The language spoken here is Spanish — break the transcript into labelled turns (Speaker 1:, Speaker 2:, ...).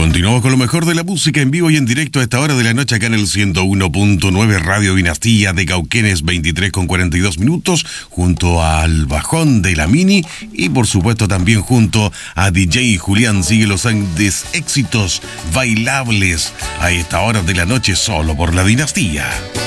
Speaker 1: Continuamos con lo mejor de la música en vivo y en directo a esta hora de la noche acá en el 101.9 Radio Dinastía de Cauquenes, 23:42, junto al bajón de la Mini y por supuesto también junto a DJ Julián. Sigue los éxitos bailables a esta hora de la noche solo por la Dinastía.